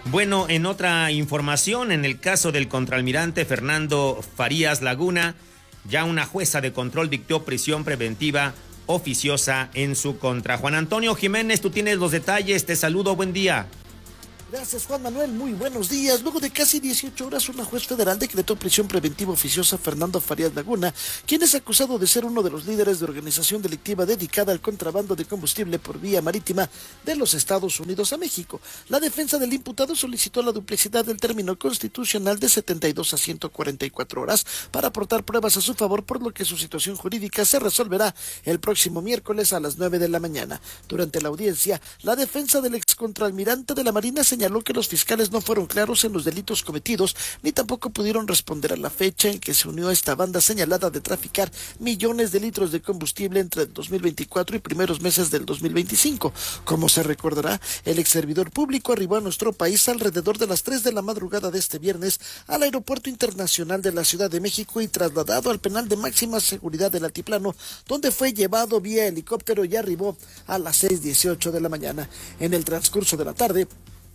Bueno, en otra información, en el caso del contraalmirante Fernando Farías Laguna, ya una jueza de control dictó prisión preventiva oficiosa en su contra. Juan Antonio Jiménez, tú tienes los detalles, te saludo, buen día. Gracias, Juan Manuel. Muy buenos días. Luego de casi 18 horas, una juez federal decretó prisión preventiva oficiosa a Fernando Farías Laguna, quien es acusado de ser uno de los líderes de organización delictiva dedicada al contrabando de combustible por vía marítima de los Estados Unidos a México. La defensa del imputado solicitó la duplicidad del término constitucional de 72 a 144 horas para aportar pruebas a su favor, por lo que su situación jurídica se resolverá el próximo miércoles a las 9 de la mañana. Durante la audiencia, la defensa del excontraalmirante de la Marina señaló que los fiscales no fueron claros en los delitos cometidos, ni tampoco pudieron responder a la fecha en que se unió a esta banda señalada de traficar millones de litros de combustible entre el 2024 y primeros meses del 2025. Como se recordará, el ex servidor público arribó a nuestro país alrededor de las 3 de la madrugada de este viernes al Aeropuerto Internacional de la Ciudad de México y trasladado al penal de máxima seguridad del Altiplano, donde fue llevado vía helicóptero y arribó a las 6:18 de la mañana. En el transcurso de la tarde,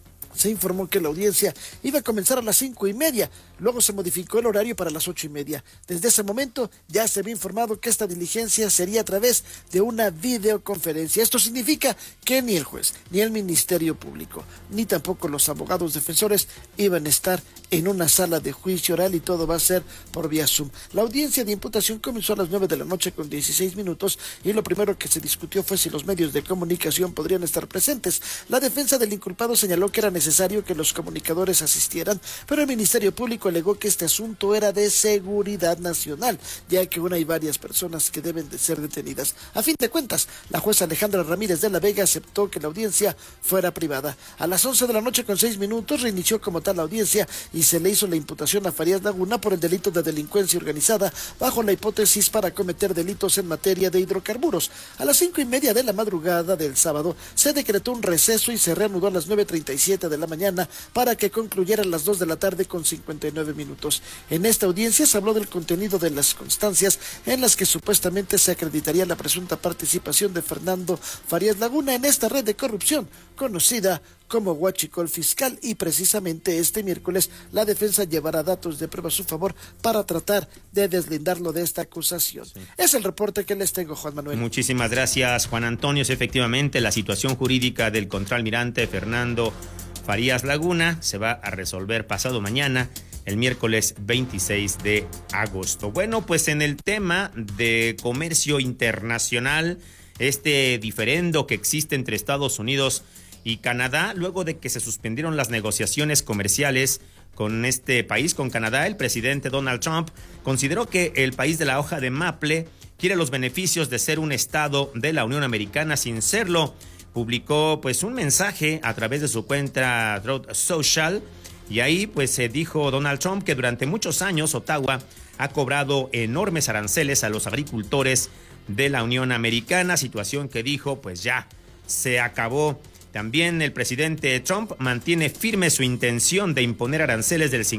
se informó que la audiencia iba a comenzar a las 5:30, luego se modificó el horario para las 8:30. Desde ese momento ya se había informado que esta diligencia sería a través de una videoconferencia. Esto significa que ni el juez, ni el Ministerio Público, ni tampoco los abogados defensores iban a estar en una sala de juicio oral y todo va a ser por vía Zoom. La audiencia de imputación comenzó a las 9 de la noche con 16 minutos y lo primero que se discutió fue si los medios de comunicación podrían estar presentes. La defensa del inculpado señaló que era necesario que los comunicadores asistieran, pero el Ministerio Público alegó que este asunto era de seguridad nacional, ya que aún hay varias personas que deben de ser detenidas. A fin de cuentas, la jueza Alejandra Ramírez de la Vega aceptó que la audiencia fuera privada. A las 11 de la noche con 6 minutos reinició como tal la audiencia y se le hizo la imputación a Farías Laguna por el delito de delincuencia organizada bajo la hipótesis para cometer delitos en materia de hidrocarburos. A las 5:30 de la madrugada del sábado se decretó un receso y se reanudó a las 9:37 de la mañana para que concluyera a las 2 de la tarde con 59 minutos. En esta audiencia se habló del contenido de las constancias en las que supuestamente se acreditaría la presunta participación de Fernando Farías Laguna en esta red de corrupción conocida como huachicol fiscal, y precisamente este miércoles la defensa llevará datos de prueba a su favor para tratar de deslindarlo de esta acusación. Sí. Es el reporte que les tengo, Juan Manuel. Muchísimas gracias, Juan Antonio. Efectivamente, la situación jurídica del contraalmirante Fernando Farías Laguna se va a resolver pasado mañana, el miércoles 26 de agosto. Bueno, pues en el tema de comercio internacional, este diferendo que existe entre Estados Unidos y Canadá, luego de que se suspendieron las negociaciones comerciales con este país, con Canadá, el presidente Donald Trump consideró que el país de la hoja de maple quiere los beneficios de ser un estado de la Unión Americana sin serlo. Publicó pues un mensaje a través de su cuenta Truth Social y ahí pues se dijo Donald Trump que durante muchos años Ottawa ha cobrado enormes aranceles a los agricultores de la Unión Americana, situación que dijo pues ya se acabó. También el presidente Trump mantiene firme su intención de imponer aranceles del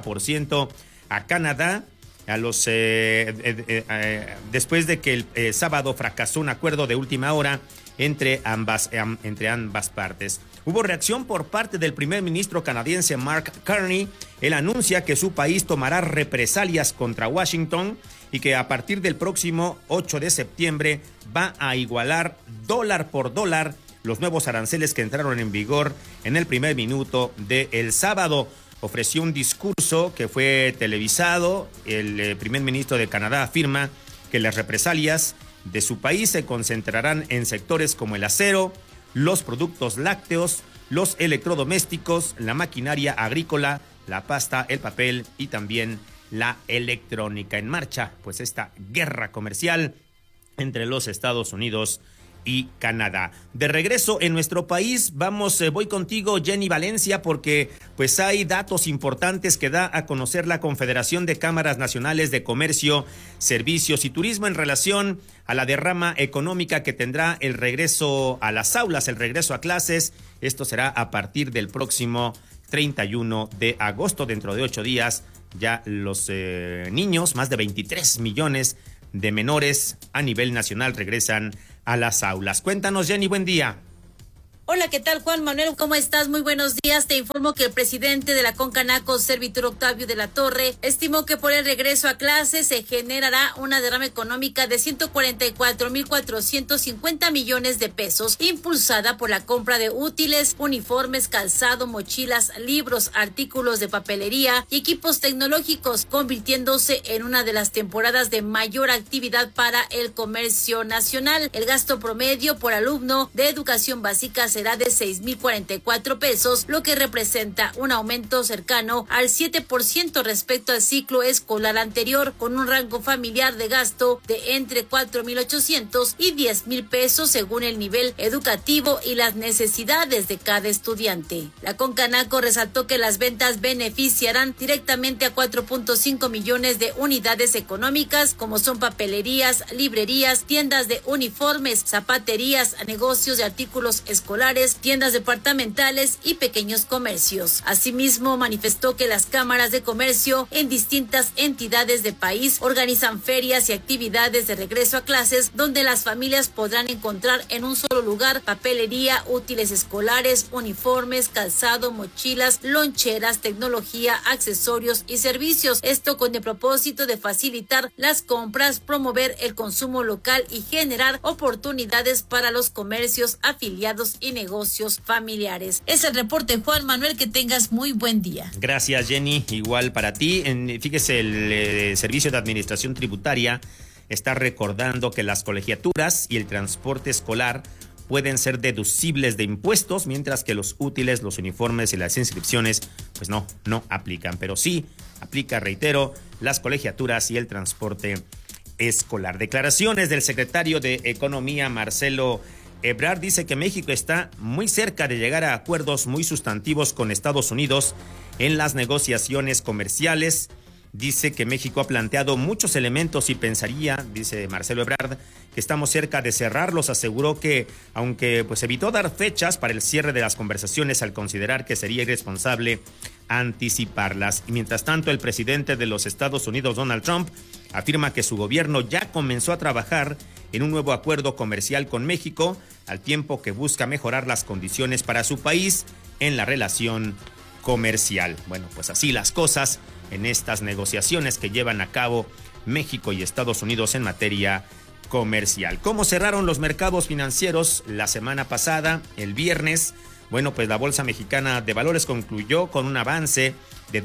50% a Canadá después de que el sábado fracasó un acuerdo de última hora entre ambas partes. Hubo reacción por parte del primer ministro canadiense Mark Carney. Él anuncia que su país tomará represalias contra Washington y que a partir del próximo 8 de septiembre va a igualar dólar por dólar los nuevos aranceles que entraron en vigor en el primer minuto del sábado. Ofreció un discurso que fue televisado. El primer ministro de Canadá afirma que las represalias de su país se concentrarán en sectores como el acero, los productos lácteos, los electrodomésticos, la maquinaria agrícola, la pasta, el papel y también la electrónica. En marcha, pues esta guerra comercial entre los Estados Unidos y Canadá. De regreso en nuestro país, voy contigo, Jenny Valencia, porque pues hay datos importantes que da a conocer la Confederación de Cámaras Nacionales de Comercio, Servicios y Turismo en relación a la derrama económica que tendrá el regreso a las aulas, el regreso a clases. Esto será a partir del próximo 31 de agosto, dentro de 8 días. Ya los niños, más de 23 millones de menores a nivel nacional regresan a las aulas. Cuéntanos, Jenny, buen día. Hola, ¿qué tal, Juan Manuel? ¿Cómo estás? Muy buenos días. Te informo que el presidente de la Concanaco, Servitur Octavio de la Torre, estimó que por el regreso a clases se generará una derrama económica de 144,450 millones de pesos, impulsada por la compra de útiles, uniformes, calzado, mochilas, libros, artículos de papelería y equipos tecnológicos, convirtiéndose en una de las temporadas de mayor actividad para el comercio nacional. El gasto promedio por alumno de educación básica será de 6,044 pesos, lo que representa un aumento cercano al 7% respecto al ciclo escolar anterior, con un rango familiar de gasto de entre 4,800 y 10,000 pesos según el nivel educativo y las necesidades de cada estudiante. La Concanaco resaltó que las ventas beneficiarán directamente a 4,5 millones de unidades económicas, como son papelerías, librerías, tiendas de uniformes, zapaterías, negocios de artículos escolares, tiendas departamentales y pequeños comercios. Asimismo, manifestó que las cámaras de comercio en distintas entidades del país organizan ferias y actividades de regreso a clases, donde las familias podrán encontrar en un solo lugar papelería, útiles escolares, uniformes, calzado, mochilas, loncheras, tecnología, accesorios y servicios. Esto con el propósito de facilitar las compras, promover el consumo local y generar oportunidades para los comercios afiliados y negocios familiares. Es el reporte, Juan Manuel, que tengas muy buen día. Gracias, Jenny, igual para ti. Fíjese, el Servicio de Administración Tributaria está recordando que las colegiaturas y el transporte escolar pueden ser deducibles de impuestos, mientras que los útiles, los uniformes y las inscripciones, pues no aplican, pero sí aplica, reitero, las colegiaturas y el transporte escolar. Declaraciones del secretario de Economía, Marcelo Ebrard, dice que México está muy cerca de llegar a acuerdos muy sustantivos con Estados Unidos en las negociaciones comerciales. Dice que México ha planteado muchos elementos y pensaría, dice Marcelo Ebrard, que estamos cerca de cerrarlos. Aseguró que, aunque pues evitó dar fechas para el cierre de las conversaciones al considerar que sería irresponsable anticiparlas. Y mientras tanto, el presidente de los Estados Unidos, Donald Trump, afirma que su gobierno ya comenzó a trabajar en un nuevo acuerdo comercial con México, al tiempo que busca mejorar las condiciones para su país en la relación comercial. Bueno, pues así las cosas en estas negociaciones que llevan a cabo México y Estados Unidos en materia comercial. ¿Cómo cerraron los mercados financieros la semana pasada, el viernes? Bueno, pues la Bolsa Mexicana de Valores concluyó con un avance de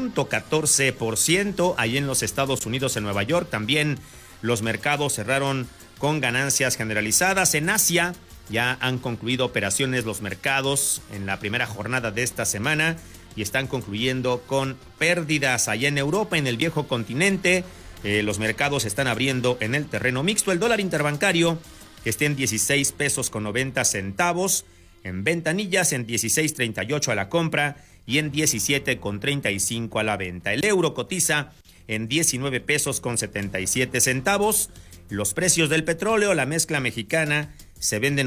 2,14% ahí en los Estados Unidos, en Nueva York. También los mercados cerraron con ganancias generalizadas. En Asia ya han concluido operaciones los mercados en la primera jornada de esta semana y están concluyendo con pérdidas. Allá en Europa, en el viejo continente, los mercados están abriendo en el terreno mixto. El dólar interbancario está en 16 pesos con 90 centavos. En ventanillas, en 16.38 a la compra y en 17.35 a la venta. El euro cotiza en 19 pesos con 77 centavos. Los precios del petróleo, la mezcla mexicana, se venden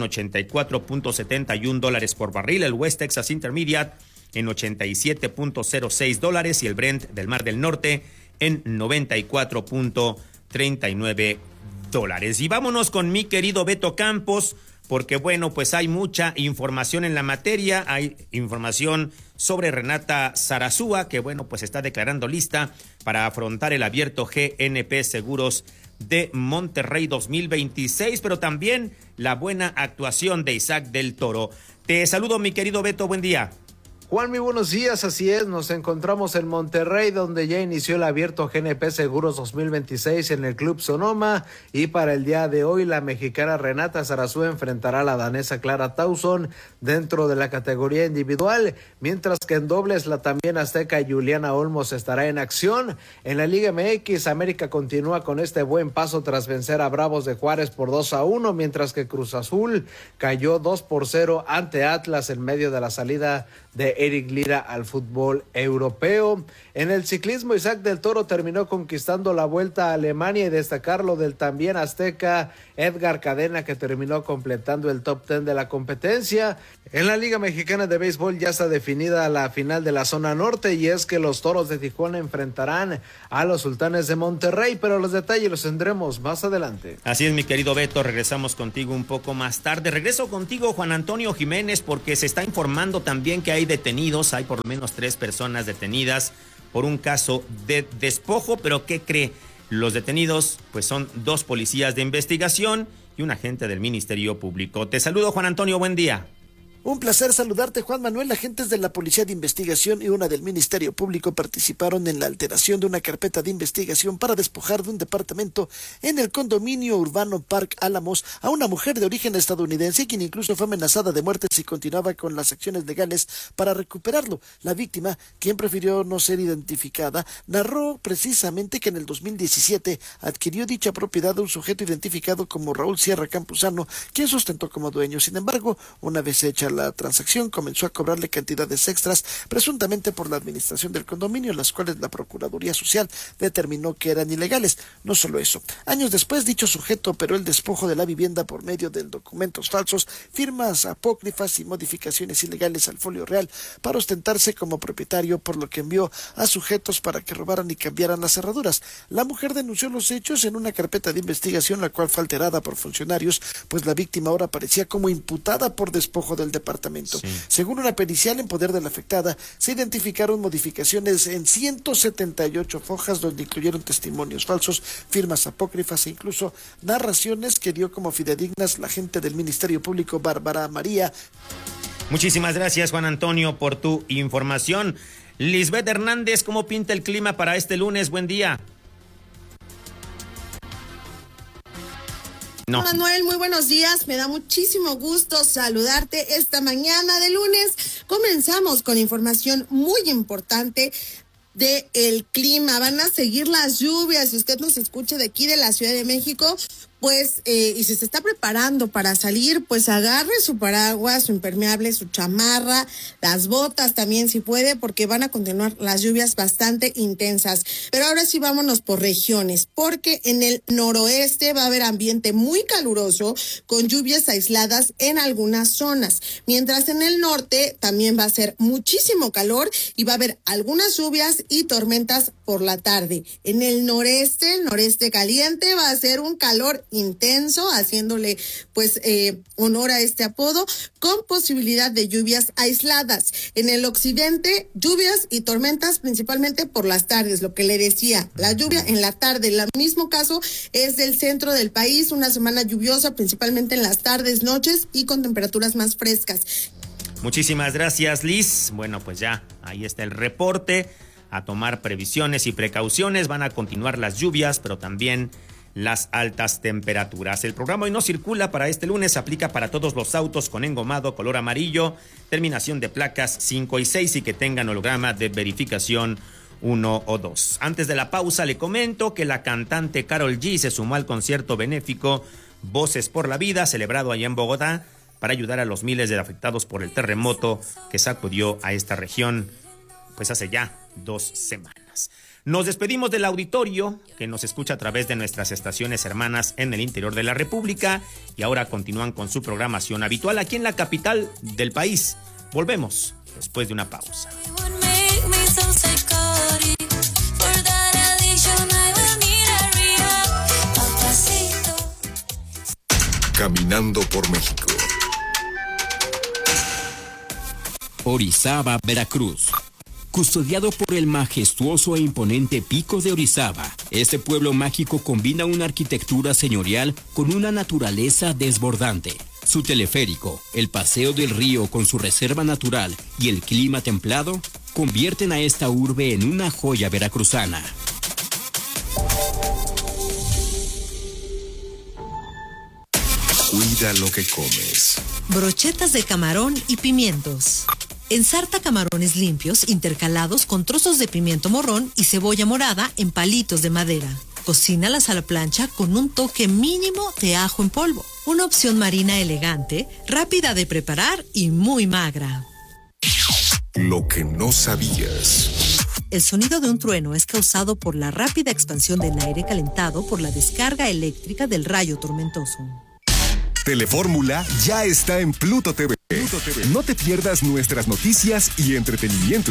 84.71 dólares por barril. El West Texas Intermediate en 87.06 dólares y el Brent del Mar del Norte en 94.39 dólares. Y vámonos con mi querido Beto Campos, porque bueno, pues hay mucha información en la materia. Hay información sobre Renata Zarazúa, que bueno, pues está declarando lista para afrontar el abierto GNP Seguros de Monterrey 2026, pero también la buena actuación de Isaac del Toro. Te saludo, mi querido Beto, buen día. Juan, muy buenos días, así es, nos encontramos en Monterrey, donde ya inició el abierto GNP Seguros 2026 en el Club Sonoma, y para el día de hoy la mexicana Renata Zarazúa enfrentará a la danesa Clara Tauson dentro de la categoría individual, mientras que en dobles la también azteca Juliana Olmos estará en acción. En la Liga MX, América continúa con este buen paso tras vencer a Bravos de Juárez por 2-1, mientras que Cruz Azul cayó 2-0 ante Atlas en medio de la salida de Eric Lira al fútbol europeo. En el ciclismo, Isaac del Toro terminó conquistando la Vuelta a Alemania, y destacarlo del también azteca Edgar Cadena, que terminó completando el top 10 de la competencia. En la Liga Mexicana de Béisbol ya está definida la final de la zona norte, y es que los Toros de Tijuana enfrentarán a los Sultanes de Monterrey, pero los detalles los tendremos más adelante. Así es, mi querido Beto, regresamos contigo un poco más tarde. Regreso contigo, Juan Antonio Jiménez, porque se está informando también que hay detenidos, hay por lo menos 3 personas detenidas por un caso de despojo, pero ¿qué cree? Los detenidos pues son 2 policías de investigación y un agente del Ministerio Público. Te saludo, Juan Antonio, buen día. Un placer saludarte, Juan Manuel. Agentes de la Policía de Investigación y una del Ministerio Público participaron en la alteración de una carpeta de investigación para despojar de un departamento en el condominio urbano Park Álamos a una mujer de origen estadounidense, quien incluso fue amenazada de muerte si continuaba con las acciones legales para recuperarlo. La víctima, quien prefirió no ser identificada, narró precisamente que en el 2017 adquirió dicha propiedad de un sujeto identificado como Raúl Sierra Campuzano, quien sustentó como dueño. Sin embargo, una vez hecha la transacción, comenzó a cobrarle cantidades extras, presuntamente por la administración del condominio, las cuales la Procuraduría Social determinó que eran ilegales. No solo eso, años después dicho sujeto operó el despojo de la vivienda por medio de documentos falsos, firmas apócrifas y modificaciones ilegales al folio real para ostentarse como propietario, por lo que envió a sujetos para que robaran y cambiaran las cerraduras. La mujer denunció los hechos en una carpeta de investigación, la cual fue alterada por funcionarios, pues la víctima ahora aparecía como imputada por despojo del departamento. Sí. Según una pericial en poder de la afectada, se identificaron modificaciones en 178 fojas, donde incluyeron testimonios falsos, firmas apócrifas e incluso narraciones que dio como fidedignas la agente del Ministerio Público, Bárbara María. Muchísimas gracias, Juan Antonio, por tu información. Lisbeth Hernández, ¿cómo pinta el clima para este lunes? Buen día. No. Manuel, muy buenos días. Me da muchísimo gusto saludarte esta mañana de lunes. Comenzamos con información muy importante de el clima. Van a seguir las lluvias. Si usted nos escucha de aquí de la Ciudad de México, pues, y si se está preparando para salir, pues agarre su paraguas, su impermeable, su chamarra, las botas también si puede, porque van a continuar las lluvias bastante intensas. Pero ahora sí vámonos por regiones, porque en el noroeste va a haber ambiente muy caluroso con lluvias aisladas en algunas zonas, mientras en el norte también va a ser muchísimo calor y va a haber algunas lluvias y tormentas por la tarde. En el noreste caliente, va a ser un calor intenso, haciéndole pues honor a este apodo, con posibilidad de lluvias aisladas. En el occidente, lluvias y tormentas principalmente por las tardes, lo que le decía, la lluvia en la tarde. El mismo caso es del centro del país, una semana lluviosa principalmente en las tardes, noches y con temperaturas más frescas. Muchísimas gracias, Liz. Bueno, pues ya, ahí está el reporte. A tomar previsiones y precauciones. Van a continuar las lluvias, pero también las altas temperaturas. El programa Hoy No Circula para este lunes aplica para todos los autos con engomado color amarillo, terminación de placas 5 y 6 y que tengan holograma de verificación 1 o 2. Antes de la pausa le comento que la cantante Karol G se sumó al concierto benéfico Voces por la Vida, celebrado allá en Bogotá, para ayudar a los miles de afectados por el terremoto que sacudió a esta región pues hace ya 2 semanas. Nos despedimos del auditorio que nos escucha a través de nuestras estaciones hermanas en el interior de la República y ahora continúan con su programación habitual aquí en la capital del país. Volvemos después de una pausa. Caminando por México. Orizaba, Veracruz. Custodiado por el majestuoso e imponente Pico de Orizaba, este pueblo mágico combina una arquitectura señorial con una naturaleza desbordante. Su teleférico, el paseo del río con su reserva natural y el clima templado convierten a esta urbe en una joya veracruzana. Cuida lo que comes. Brochetas de camarón y pimientos. Ensarta camarones limpios intercalados con trozos de pimiento morrón y cebolla morada en palitos de madera. Cocínalas a la plancha con un toque mínimo de ajo en polvo. Una opción marina elegante, rápida de preparar y muy magra. Lo que no sabías. El sonido de un trueno es causado por la rápida expansión del aire calentado por la descarga eléctrica del rayo tormentoso. Telefórmula ya está en Pluto TV. No te pierdas nuestras noticias y entretenimiento.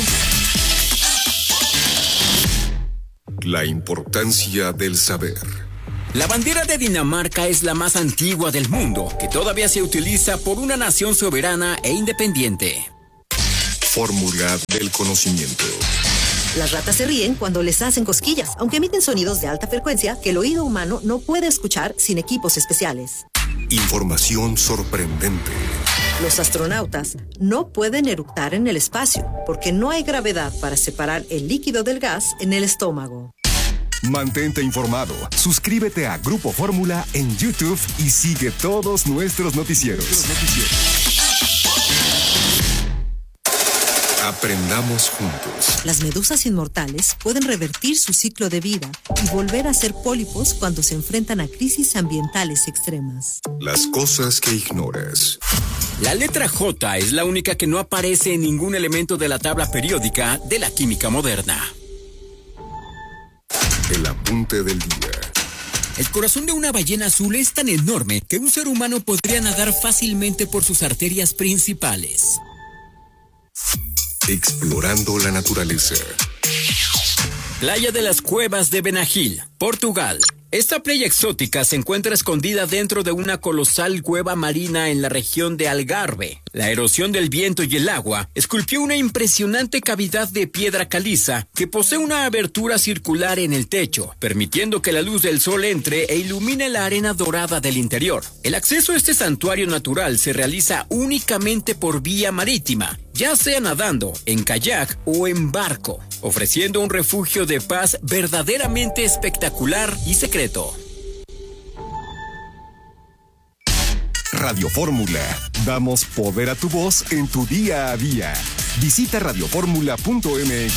La importancia del saber. La bandera de Dinamarca es la más antigua del mundo, que todavía se utiliza por una nación soberana e independiente. Fórmula del conocimiento. Las ratas se ríen cuando les hacen cosquillas, aunque emiten sonidos de alta frecuencia que el oído humano no puede escuchar sin equipos especiales. Información sorprendente. Los astronautas no pueden eructar en el espacio porque no hay gravedad para separar el líquido del gas en el estómago. Mantente informado. Suscríbete a Grupo Fórmula en YouTube y sigue todos nuestros noticieros. Aprendamos juntos. Las medusas inmortales pueden revertir su ciclo de vida y volver a ser pólipos cuando se enfrentan a crisis ambientales extremas. Las cosas que ignoras. La letra J es la única que no aparece en ningún elemento de la tabla periódica de la química moderna. El apunte del día. El corazón de una ballena azul es tan enorme que un ser humano podría nadar fácilmente por sus arterias principales. Explorando la naturaleza. Playa de las Cuevas de Benagil, Portugal. Esta playa exótica se encuentra escondida dentro de una colosal cueva marina en la región de Algarve. La erosión del viento y el agua esculpió una impresionante cavidad de piedra caliza que posee una abertura circular en el techo, permitiendo que la luz del sol entre e ilumine la arena dorada del interior. El acceso a este santuario natural se realiza únicamente por vía marítima, ya sea nadando, en kayak o en barco, ofreciendo un refugio de paz verdaderamente espectacular y secreto. Radio Fórmula. Damos poder a tu voz en tu día a día. Visita radioformula.mx.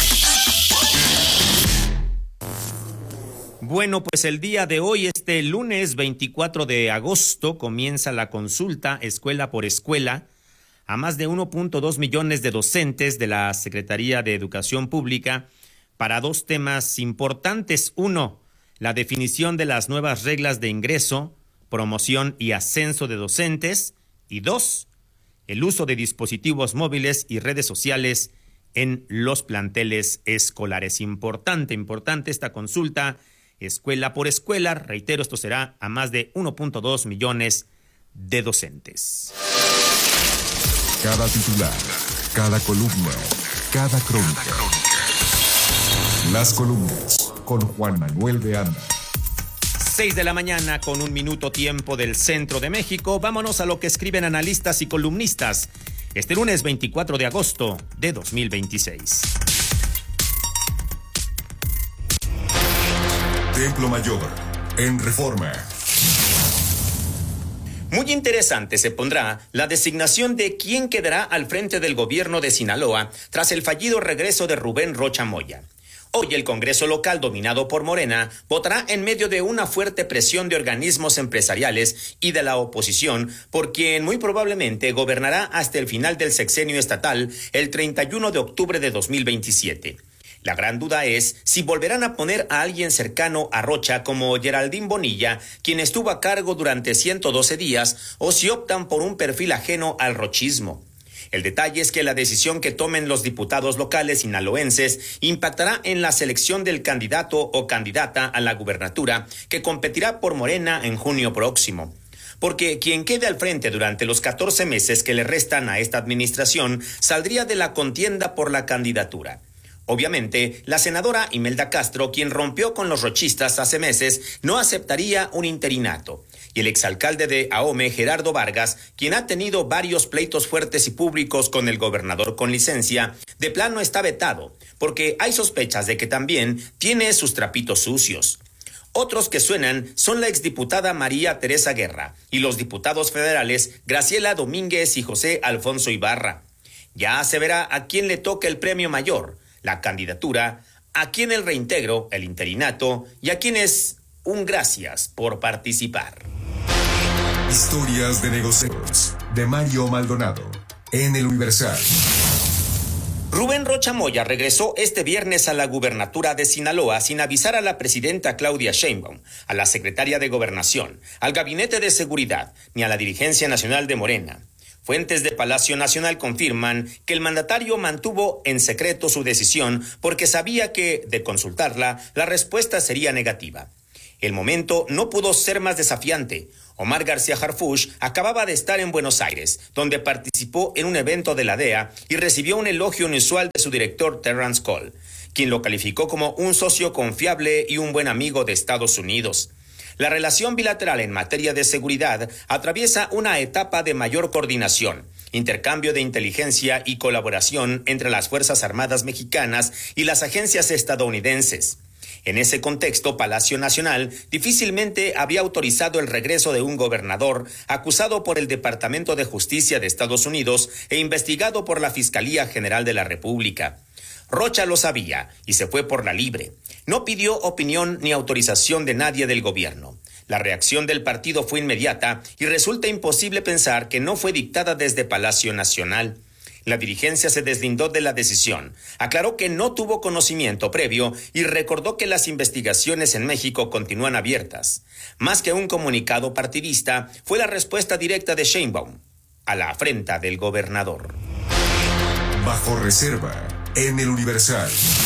Bueno, pues el día de hoy, este lunes 24 de agosto, comienza la consulta escuela por escuela a más de 1.2 millones de docentes de la Secretaría de Educación Pública para dos temas importantes. Uno, la definición de las nuevas reglas de ingreso, promoción y ascenso de docentes. Y dos, el uso de dispositivos móviles y redes sociales en los planteles escolares. Importante esta consulta escuela por escuela. Reitero, esto será a más de 1.2 millones de docentes. Cada titular, cada columna, cada crónica. Las columnas con Juan Manuel de Anda. 6 de la mañana con 1 minuto tiempo del centro de México. Vámonos a lo que escriben analistas y columnistas este lunes 24 de agosto de 2026. Templo Mayor, en Reforma. Muy interesante se pondrá la designación de quién quedará al frente del gobierno de Sinaloa tras el fallido regreso de Rubén Rocha Moya. Hoy el Congreso local, dominado por Morena, votará en medio de una fuerte presión de organismos empresariales y de la oposición, por quien muy probablemente gobernará hasta el final del sexenio estatal, el 31 de octubre de 2027. La gran duda es si volverán a poner a alguien cercano a Rocha como Geraldine Bonilla, quien estuvo a cargo durante 112 días, o si optan por un perfil ajeno al rochismo. El detalle es que la decisión que tomen los diputados locales sinaloenses impactará en la selección del candidato o candidata a la gubernatura que competirá por Morena en junio próximo. Porque quien quede al frente durante los 14 meses que le restan a esta administración saldría de la contienda por la candidatura. Obviamente, la senadora Imelda Castro, quien rompió con los rochistas hace meses, no aceptaría un interinato. Y el exalcalde de Ahome, Gerardo Vargas, quien ha tenido varios pleitos fuertes y públicos con el gobernador con licencia, de plano está vetado, porque hay sospechas de que también tiene sus trapitos sucios. Otros que suenan son la exdiputada María Teresa Guerra y los diputados federales Graciela Domínguez y José Alfonso Ibarra. Ya se verá a quién le toca el premio mayor, la candidatura, a quién el reintegro, el interinato, y a quién es un gracias por participar. Historias de negocios, de Mario Maldonado, en El Universal. Rubén Rocha Moya regresó este viernes a la gubernatura de Sinaloa sin avisar a la presidenta Claudia Sheinbaum, a la secretaria de Gobernación, al Gabinete de Seguridad, ni a la dirigencia nacional de Morena. Fuentes de Palacio Nacional confirman que el mandatario mantuvo en secreto su decisión porque sabía que, de consultarla, la respuesta sería negativa. El momento no pudo ser más desafiante. Omar García Harfuch acababa de estar en Buenos Aires, donde participó en un evento de la DEA y recibió un elogio inusual de su director Terrence Cole, quien lo calificó como un socio confiable y un buen amigo de Estados Unidos. La relación bilateral en materia de seguridad atraviesa una etapa de mayor coordinación, intercambio de inteligencia y colaboración entre las Fuerzas Armadas mexicanas y las agencias estadounidenses. En ese contexto, Palacio Nacional difícilmente había autorizado el regreso de un gobernador acusado por el Departamento de Justicia de Estados Unidos e investigado por la Fiscalía General de la República. Rocha lo sabía y se fue por la libre. No pidió opinión ni autorización de nadie del gobierno. La reacción del partido fue inmediata y resulta imposible pensar que no fue dictada desde Palacio Nacional. La dirigencia se deslindó de la decisión, aclaró que no tuvo conocimiento previo y recordó que las investigaciones en México continúan abiertas. Más que un comunicado partidista, fue la respuesta directa de Sheinbaum a la afrenta del gobernador. Bajo reserva, en el Universal.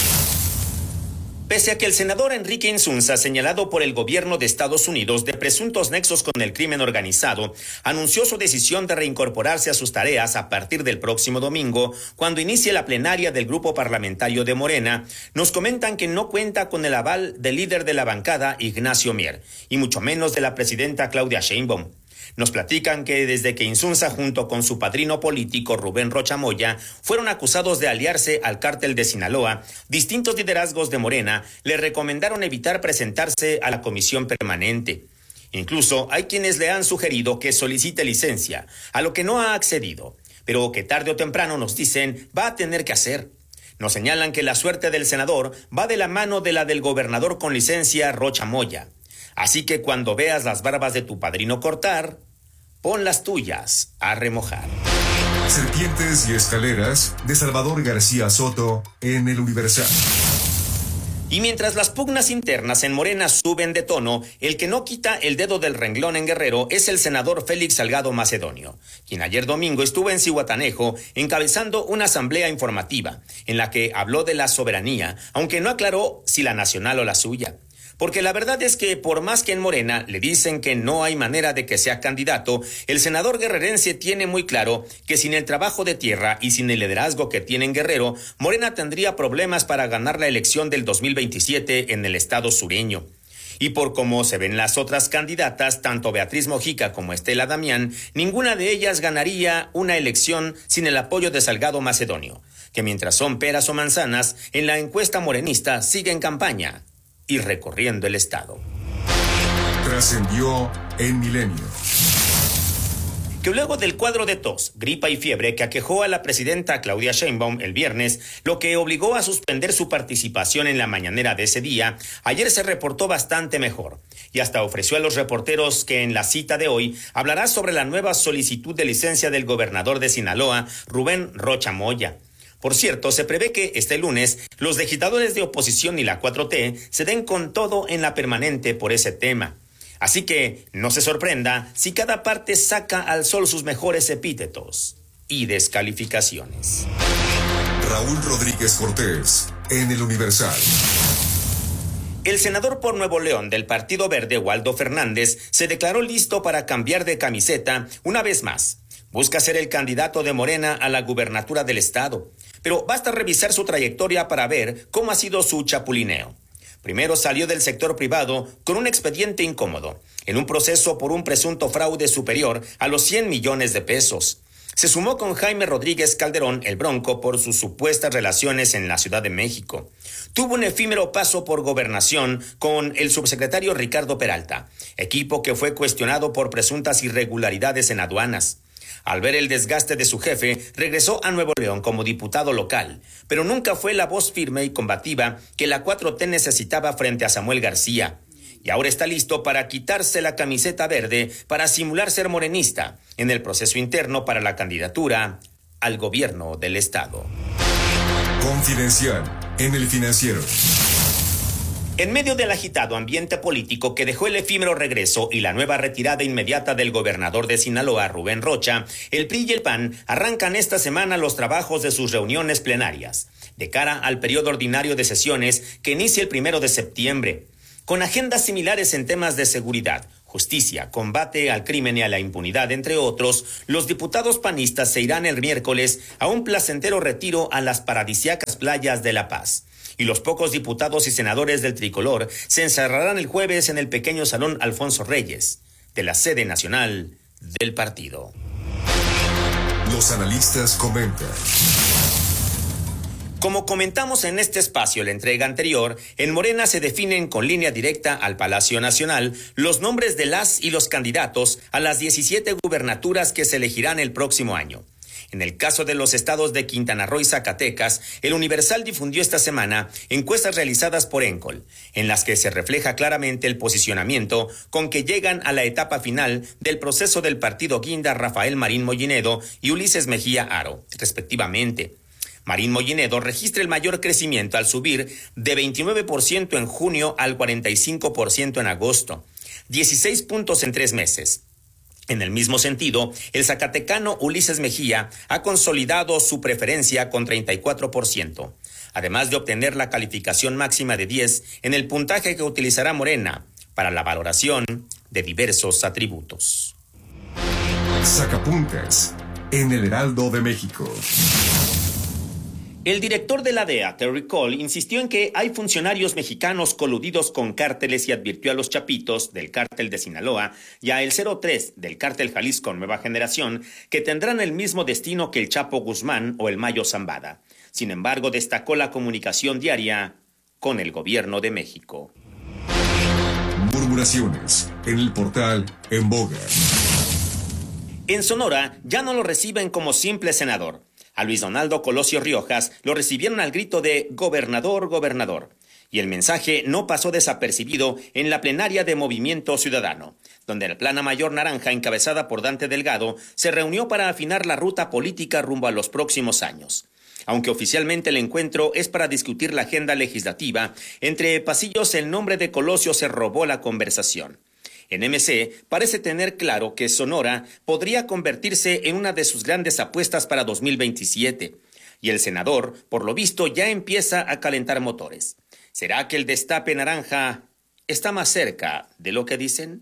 Pese a que el senador Enrique Insunza, señalado por el gobierno de Estados Unidos de presuntos nexos con el crimen organizado, anunció su decisión de reincorporarse a sus tareas a partir del próximo domingo, cuando inicie la plenaria del grupo parlamentario de Morena, nos comentan que no cuenta con el aval del líder de la bancada, Ignacio Mier, y mucho menos de la presidenta Claudia Sheinbaum. Nos platican que desde que Insunza junto con su padrino político Rubén Rocha Moya fueron acusados de aliarse al cártel de Sinaloa, distintos liderazgos de Morena le recomendaron evitar presentarse a la comisión permanente. Incluso hay quienes le han sugerido que solicite licencia, a lo que no ha accedido, pero que tarde o temprano, nos dicen, va a tener que hacer. Nos señalan que la suerte del senador va de la mano de la del gobernador con licencia Rocha Moya. Así que cuando veas las barbas de tu padrino cortar, pon las tuyas a remojar. Serpientes y escaleras de Salvador García Soto en el Universal. Y mientras las pugnas internas en Morena suben de tono, el que no quita el dedo del renglón en Guerrero es el senador Félix Salgado Macedonio, quien ayer domingo estuvo en Zihuatanejo encabezando una asamblea informativa en la que habló de la soberanía, aunque no aclaró si la nacional o la suya. Porque la verdad es que por más que en Morena le dicen que no hay manera de que sea candidato, el senador guerrerense tiene muy claro que sin el trabajo de tierra y sin el liderazgo que tiene en Guerrero, Morena tendría problemas para ganar la elección del 2027 en el estado sureño. Y por cómo se ven las otras candidatas, tanto Beatriz Mojica como Estela Damián, ninguna de ellas ganaría una elección sin el apoyo de Salgado Macedonio, que mientras son peras o manzanas, en la encuesta morenista sigue en campaña y recorriendo el estado. Trascendió en Milenio. Que luego del cuadro de tos, gripa y fiebre que aquejó a la presidenta Claudia Sheinbaum el viernes, lo que obligó a suspender su participación en la mañanera de ese día, ayer se reportó bastante mejor y hasta ofreció a los reporteros que en la cita de hoy hablará sobre la nueva solicitud de licencia del gobernador de Sinaloa, Rubén Rocha Moya. Por cierto, se prevé que este lunes los legisladores de oposición y la 4T se den con todo en la permanente por ese tema. Así que no se sorprenda si cada parte saca al sol sus mejores epítetos y descalificaciones. Raúl Rodríguez Cortés, en el Universal. El senador por Nuevo León del Partido Verde, Waldo Fernández, se declaró listo para cambiar de camiseta una vez más. Busca ser el candidato de Morena a la gubernatura del estado, pero basta revisar su trayectoria para ver cómo ha sido su chapulineo. Primero salió del sector privado con un expediente incómodo, en un proceso por un presunto fraude superior a los 100 millones de pesos. Se sumó con Jaime Rodríguez Calderón, el Bronco, por sus supuestas relaciones en la Ciudad de México. Tuvo un efímero paso por gobernación con el subsecretario Ricardo Peralta, equipo que fue cuestionado por presuntas irregularidades en aduanas. Al ver el desgaste de su jefe, regresó a Nuevo León como diputado local, pero nunca fue la voz firme y combativa que la 4T necesitaba frente a Samuel García. Y ahora está listo para quitarse la camiseta verde para simular ser morenista en el proceso interno para la candidatura al gobierno del estado. Confidencial en El Financiero. En medio del agitado ambiente político que dejó el efímero regreso y la nueva retirada inmediata del gobernador de Sinaloa, Rubén Rocha, el PRI y el PAN arrancan esta semana los trabajos de sus reuniones plenarias, de cara al periodo ordinario de sesiones que inicia el 1 de septiembre. Con agendas similares en temas de seguridad, justicia, combate al crimen y a la impunidad, entre otros, los diputados panistas se irán el miércoles a un placentero retiro a las paradisíacas playas de La Paz. Y los pocos diputados y senadores del tricolor se encerrarán el jueves en el pequeño Salón Alfonso Reyes, de la sede nacional del partido. Los analistas comentan. Como comentamos en este espacio la entrega anterior, en Morena se definen con línea directa al Palacio Nacional los nombres de las y los candidatos a las 17 gubernaturas que se elegirán el próximo año. En el caso de los estados de Quintana Roo y Zacatecas, el Universal difundió esta semana encuestas realizadas por Encol, en las que se refleja claramente el posicionamiento con que llegan a la etapa final del proceso del partido guinda Rafael Marín Mollinedo y Ulises Mejía Aro, respectivamente. Marín Mollinedo registra el mayor crecimiento al subir de 29% en junio al 45% en agosto, 16 puntos en 3 meses. En el mismo sentido, el zacatecano Ulises Mejía ha consolidado su preferencia con 34%, además de obtener la calificación máxima de 10 en el puntaje que utilizará Morena para la valoración de diversos atributos. Sacapuntas en el Heraldo de México. El director de la DEA, Terry Cole, insistió en que hay funcionarios mexicanos coludidos con cárteles y advirtió a los Chapitos del cártel de Sinaloa y a el 03 del cártel Jalisco Nueva Generación que tendrán el mismo destino que el Chapo Guzmán o el Mayo Zambada. Sin embargo, destacó la comunicación diaria con el gobierno de México. Murmuraciones en el portal En Boga. En Sonora ya no lo reciben como simple senador. A Luis Donaldo Colosio Riojas lo recibieron al grito de gobernador, gobernador. Y el mensaje no pasó desapercibido en la plenaria de Movimiento Ciudadano, donde la plana mayor naranja, encabezada por Dante Delgado, se reunió para afinar la ruta política rumbo a los próximos años. Aunque oficialmente el encuentro es para discutir la agenda legislativa, entre pasillos el nombre de Colosio se robó la conversación. En MC parece tener claro que Sonora podría convertirse en una de sus grandes apuestas para 2027. Y el senador, por lo visto, ya empieza a calentar motores. ¿Será que el destape naranja está más cerca de lo que dicen?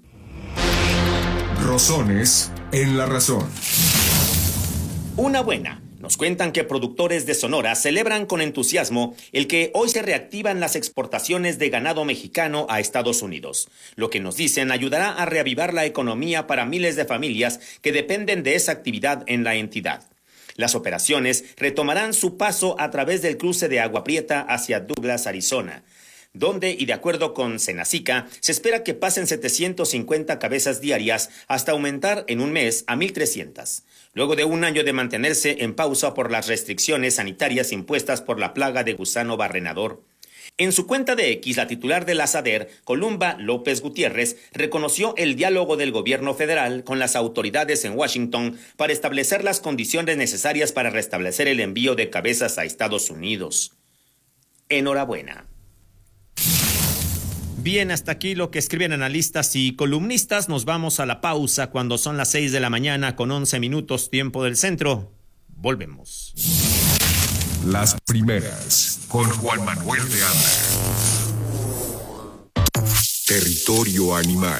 Rosones en la razón. Una buena. Nos cuentan que productores de Sonora celebran con entusiasmo el que hoy se reactivan las exportaciones de ganado mexicano a Estados Unidos. Lo que nos dicen ayudará a reavivar la economía para miles de familias que dependen de esa actividad en la entidad. Las operaciones retomarán su paso a través del cruce de Agua Prieta hacia Douglas, Arizona, donde, y de acuerdo con Senacica, se espera que pasen 750 cabezas diarias hasta aumentar en un mes a 1,300. Luego de un año de mantenerse en pausa por las restricciones sanitarias impuestas por la plaga de gusano barrenador. En su cuenta de X, la titular de la SADER, Columba López Gutiérrez, reconoció el diálogo del gobierno federal con las autoridades en Washington para establecer las condiciones necesarias para restablecer el envío de cabezas a Estados Unidos. Enhorabuena. Bien, hasta aquí lo que escriben analistas y columnistas. Nos vamos a la pausa cuando son las 6 de la mañana con 11 minutos tiempo del centro. Volvemos. Las primeras con Juan Manuel de Anda. Territorio animal.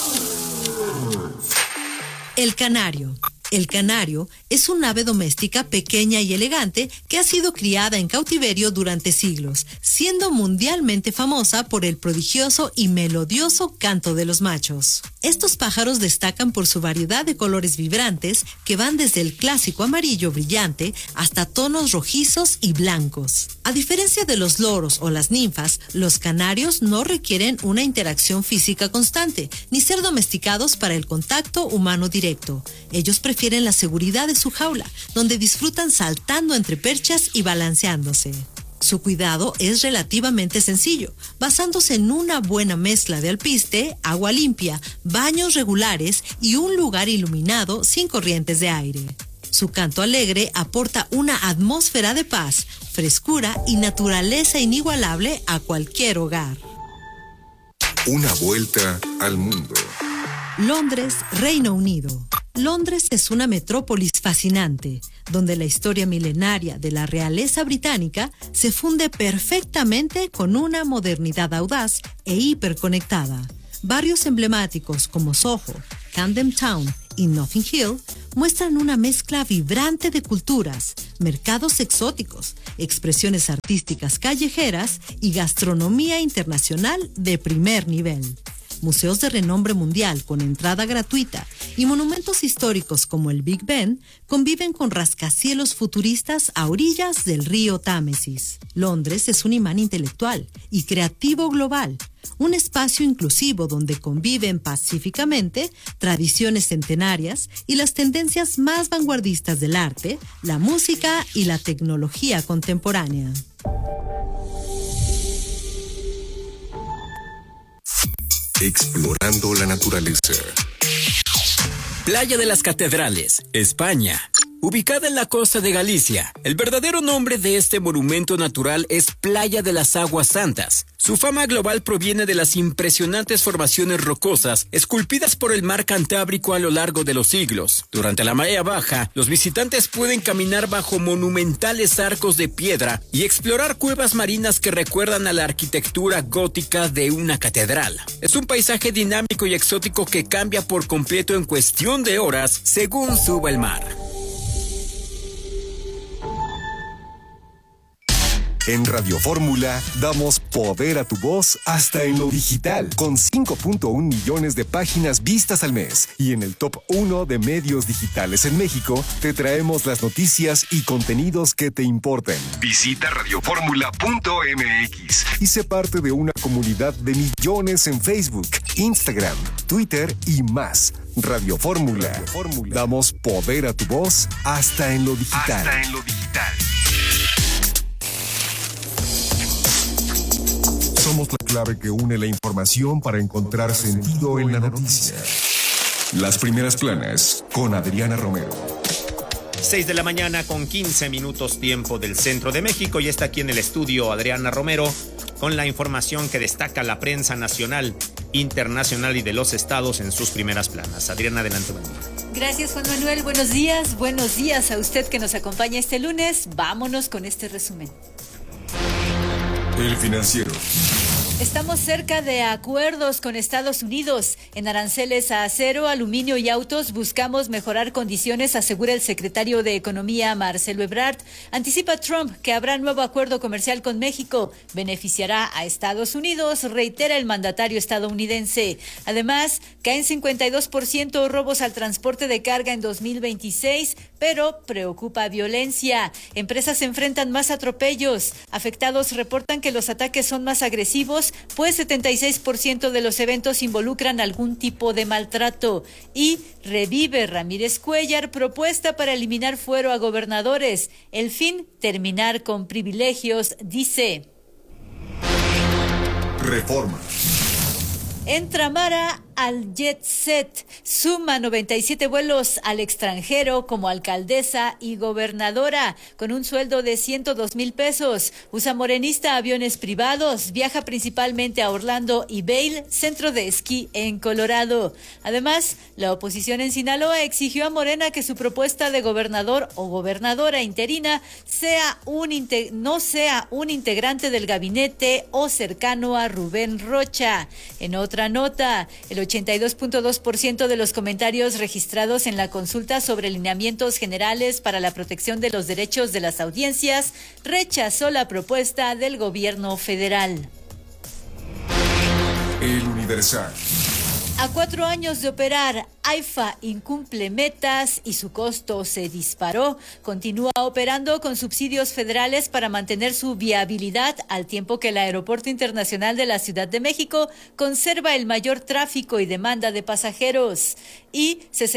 El canario. El canario es un ave doméstica pequeña y elegante que ha sido criada en cautiverio durante siglos, siendo mundialmente famosa por el prodigioso y melodioso canto de los machos. Estos pájaros destacan por su variedad de colores vibrantes que van desde el clásico amarillo brillante hasta tonos rojizos y blancos. A diferencia de los loros o las ninfas, los canarios no requieren una interacción física constante, ni ser domesticados para el contacto humano directo. Ellos prefieren la seguridad de su jaula, donde disfrutan saltando entre perchas y balanceándose. Su cuidado es relativamente sencillo, basándose en una buena mezcla de alpiste, agua limpia, baños regulares y un lugar iluminado sin corrientes de aire. Su canto alegre aporta una atmósfera de paz, frescura y naturaleza inigualable a cualquier hogar. Una vuelta al mundo. Londres, Reino Unido. Londres es una metrópolis fascinante, donde la historia milenaria de la realeza británica se funde perfectamente con una modernidad audaz e hiperconectada. Barrios emblemáticos como Soho, Camden Town y Notting Hill muestran una mezcla vibrante de culturas, mercados exóticos, expresiones artísticas callejeras y gastronomía internacional de primer nivel. Museos de renombre mundial con entrada gratuita y monumentos históricos como el Big Ben conviven con rascacielos futuristas a orillas del río Támesis. Londres es un imán intelectual y creativo global, un espacio inclusivo donde conviven pacíficamente tradiciones centenarias y las tendencias más vanguardistas del arte, la música y la tecnología contemporánea. Explorando la naturaleza. Playa de las Catedrales, España. Ubicada en la costa de Galicia, el verdadero nombre de este monumento natural es Playa de las Aguas Santas. Su fama global proviene de las impresionantes formaciones rocosas esculpidas por el mar Cantábrico a lo largo de los siglos. Durante la marea baja, los visitantes pueden caminar bajo monumentales arcos de piedra y explorar cuevas marinas que recuerdan a la arquitectura gótica de una catedral. Es un paisaje dinámico y exótico que cambia por completo en cuestión de horas según suba el mar. En Radio Fórmula damos poder a tu voz hasta en lo digital, con 5.1 millones de páginas vistas al mes. Y en el top 1 de medios digitales en México, te traemos las noticias y contenidos que te importan. Visita radioformula.mx y sé parte de una comunidad de millones en Facebook, Instagram, Twitter y más. Radio Fórmula. Damos poder a tu voz hasta en lo digital. Somos la clave que une la información para encontrar sentido en la noticia. Las primeras planas con Adriana Romero. 6 de la mañana con 15 minutos tiempo del centro de México y está aquí en el estudio Adriana Romero con la información que destaca la prensa nacional, internacional y de los estados en sus primeras planas. Adriana, adelante. Gracias, Juan Manuel. Buenos días a usted que nos acompaña este lunes. Vámonos con este resumen. El Financiero. Estamos cerca de acuerdos con Estados Unidos. En aranceles a acero, aluminio y autos buscamos mejorar condiciones, asegura el secretario de Economía Marcelo Ebrard. Anticipa Trump que habrá nuevo acuerdo comercial con México. Beneficiará a Estados Unidos, reitera el mandatario estadounidense. Además, caen 52% robos al transporte de carga en 2026, pero preocupa violencia. Empresas se enfrentan más atropellos. Afectados reportan que los ataques son más agresivos, pues 76% de los eventos involucran algún tipo de maltrato. Y revive Ramírez Cuéllar propuesta para eliminar fuero a gobernadores. El fin, terminar con privilegios, dice. Reforma. Entra Mara al Jet Set, suma 97 vuelos al extranjero como alcaldesa y gobernadora, con un sueldo de 102,000 pesos. Usa morenista aviones privados, viaja principalmente a Orlando y Vail, centro de esquí en Colorado. Además, la oposición en Sinaloa exigió a Morena que su propuesta de gobernador o gobernadora interina no sea un integrante del gabinete o cercano a Rubén Rocha. En otra nota, el 82.2% de los comentarios registrados en la consulta sobre lineamientos generales para la protección de los derechos de las audiencias rechazó la propuesta del gobierno federal. El Universal. A 4 años de operar, AIFA incumple metas y su costo se disparó. Continúa operando con subsidios federales para mantener su viabilidad, al tiempo que el Aeropuerto Internacional de la Ciudad de México conserva el mayor tráfico y demanda de pasajeros. Y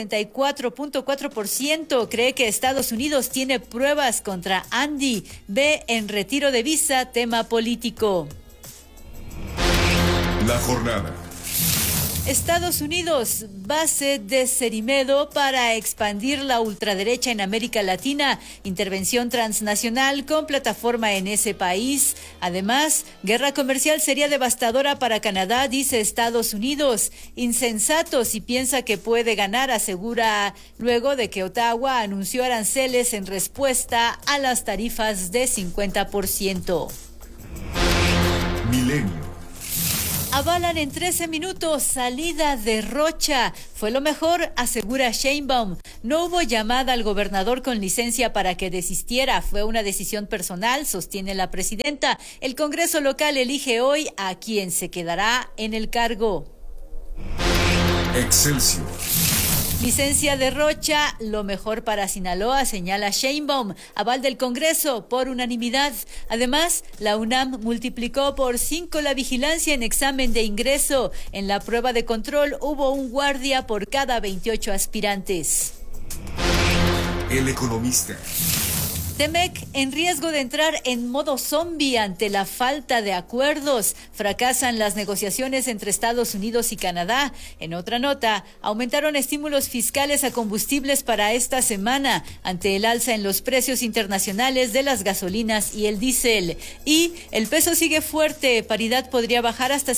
64.4% cree que Estados Unidos tiene pruebas contra Andy. Ve en retiro de visa tema político. La jornada. Estados Unidos, base de Cerimedo para expandir la ultraderecha en América Latina, intervención transnacional con plataforma en ese país. Además, guerra comercial sería devastadora para Canadá, dice Estados Unidos. Insensato si piensa que puede ganar, asegura luego de que Ottawa anunció aranceles en respuesta a las tarifas de 50%. Milenio. Avalan en 13 minutos salida de Rocha. Fue lo mejor, asegura Sheinbaum. No hubo llamada al gobernador con licencia para que desistiera. Fue una decisión personal, sostiene la presidenta. El Congreso local elige hoy a quien se quedará en el cargo. Excelsior. Licencia de Rocha, lo mejor para Sinaloa, señala Sheinbaum. Aval del Congreso por unanimidad. Además, la UNAM multiplicó por 5 la vigilancia en examen de ingreso. En la prueba de control hubo un guardia por cada 28 aspirantes. El Economista. TEMEC en riesgo de entrar en modo zombie ante la falta de acuerdos. Fracasan las negociaciones entre Estados Unidos y Canadá. En otra nota, aumentaron estímulos fiscales a combustibles para esta semana ante el alza en los precios internacionales de las gasolinas y el diésel. Y el peso sigue fuerte, paridad podría bajar hasta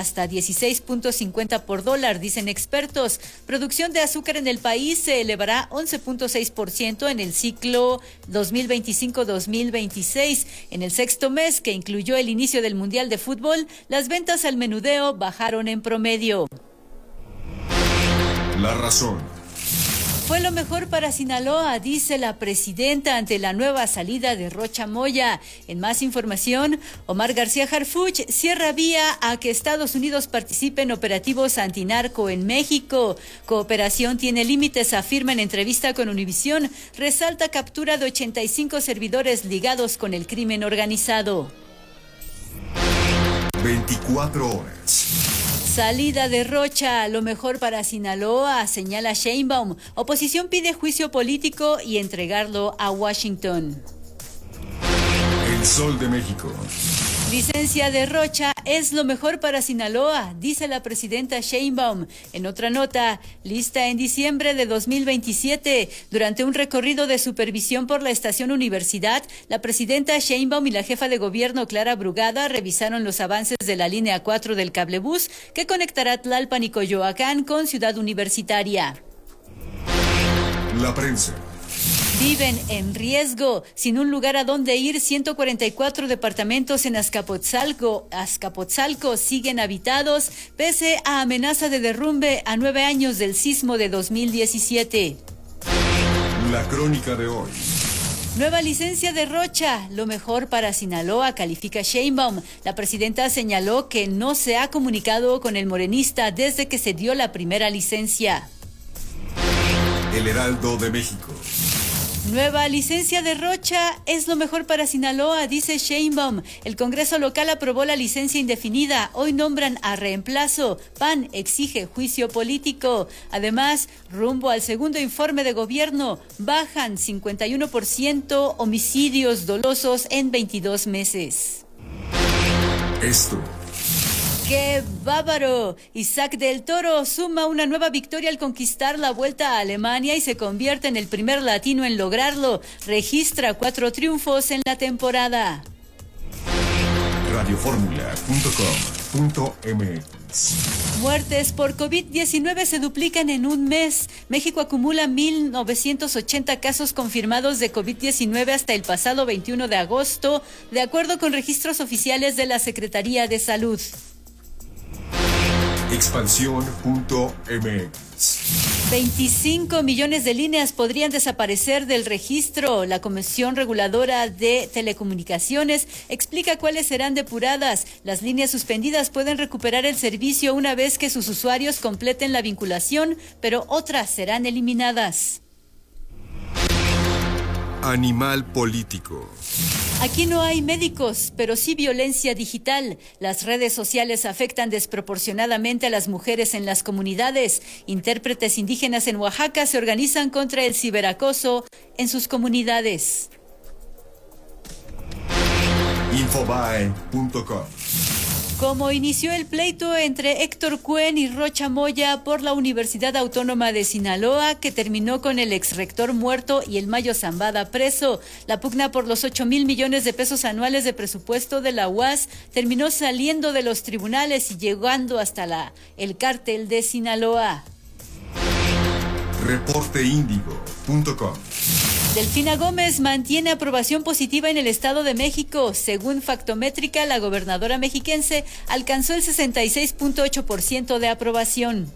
16.50 por dólar, dicen expertos. Producción de azúcar en el país se elevará 11.6% en el ciclo 2025-2026. En el sexto mes, que incluyó el inicio del Mundial de Fútbol, las ventas al menudeo bajaron en promedio. La razón. Fue lo mejor para Sinaloa, dice la presidenta ante la nueva salida de Rocha Moya. En más información, Omar García Harfuch cierra vía a que Estados Unidos participe en operativos antinarco en México. Cooperación tiene límites, afirma en entrevista con Univisión. Resalta captura de 85 servidores ligados con el crimen organizado. 24 horas. Salida de Rocha, lo mejor para Sinaloa, señala Sheinbaum. Oposición pide juicio político y entregarlo a Washington. El Sol de México. Licencia de Rocha es lo mejor para Sinaloa, dice la presidenta Sheinbaum. En otra nota, lista en diciembre de 2027. Durante un recorrido de supervisión por la estación Universidad, la presidenta Sheinbaum y la jefa de gobierno Clara Brugada revisaron los avances de la línea 4 del cablebús que conectará Tlalpan y Coyoacán con Ciudad Universitaria. La prensa. Viven en riesgo, sin un lugar a donde ir. 144 departamentos en Azcapotzalco siguen habitados, pese a amenaza de derrumbe a 9 años del sismo de 2017. La crónica de hoy. Nueva licencia de Rocha, lo mejor para Sinaloa, califica Sheinbaum. La presidenta señaló que no se ha comunicado con el morenista desde que se dio la primera licencia. El Heraldo de México. Nueva licencia de Rocha es lo mejor para Sinaloa, dice Sheinbaum. El Congreso local aprobó la licencia indefinida. Hoy nombran a reemplazo. PAN exige juicio político. Además, rumbo al segundo informe de gobierno, bajan 51% homicidios dolosos en 22 meses. Esto. ¡Qué bárbaro! Isaac del Toro suma una nueva victoria al conquistar la Vuelta a Alemania y se convierte en el primer latino en lograrlo. Registra 4 triunfos en la temporada. Radioformula.com.mx. Muertes por COVID-19 se duplican en un mes. México acumula 1,980 casos confirmados de COVID-19 hasta el pasado 21 de agosto, de acuerdo con registros oficiales de la Secretaría de Salud. Expansión.mx. 25 millones de líneas podrían desaparecer del registro. La Comisión Reguladora de Telecomunicaciones explica cuáles serán depuradas. Las líneas suspendidas pueden recuperar el servicio una vez que sus usuarios completen la vinculación, pero otras serán eliminadas. Animal político. Aquí no hay médicos, pero sí violencia digital. Las redes sociales afectan desproporcionadamente a las mujeres en las comunidades. Intérpretes indígenas en Oaxaca se organizan contra el ciberacoso en sus comunidades. Infobae.com. Como inició el pleito entre Héctor Cuen y Rocha Moya por la Universidad Autónoma de Sinaloa, que terminó con el exrector muerto y el Mayo Zambada preso. La pugna por los 8,000 millones de pesos anuales de presupuesto de la UAS terminó saliendo de los tribunales y llegando hasta el cártel de Sinaloa. Reporteindigo.com. Delfina Gómez mantiene aprobación positiva en el Estado de México. Según Factométrica, la gobernadora mexiquense alcanzó el 66.8% de aprobación.